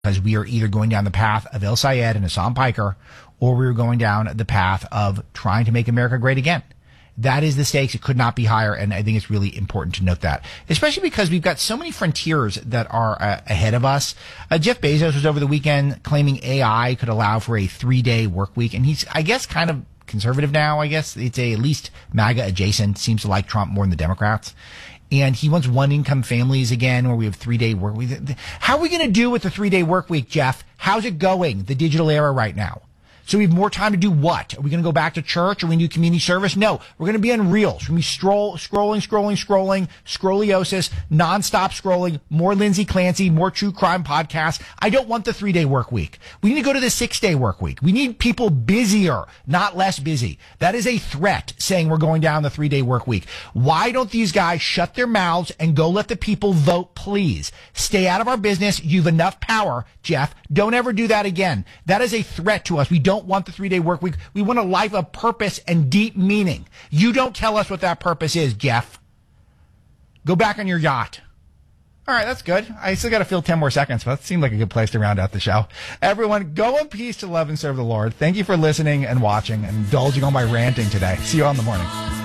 because we are either going down the path of El Sayed and Hassan Piker, or we're going down the path of trying to make America great again. That is the stakes. It could not be higher, and I think it's really important to note that, especially because we've got so many frontiers that are ahead of us. Jeff Bezos was over the weekend claiming AI could allow for a 3-day work week, and he's, I guess, kind of conservative now. I guess it's at least MAGA adjacent, seems to like Trump more than the Democrats. And he wants one-income families again, where we have 3-day work week. How are we going to do with the 3-day work week, Jeff? How's it going, the digital era right now? So we have more time to do what? Are we going to go back to church? Are we going to do community service? No. We're going to be on Reels. We're going to be scrolling, scoliosis, nonstop scrolling, more Lindsay Clancy, more true crime podcasts. I don't want the 3-day work week. We need to go to the 6-day work week. We need people busier, not less busy. That is a threat, saying we're going down the 3-day work week. Why don't these guys shut their mouths and go let the people vote, please? Stay out of our business. You've enough power, Jeff. Don't ever do that again. That is a threat to us. We don't want the 3-day work week. We want a life of purpose and deep meaning. You don't tell us what that purpose is, Jeff. Go back on your yacht. All right, that's good. I still got to fill 10 more seconds, but that seemed like a good place to round out the show. Everyone, go in peace to love and serve the Lord. Thank you for listening and watching and indulging on my ranting today. See you all in the morning.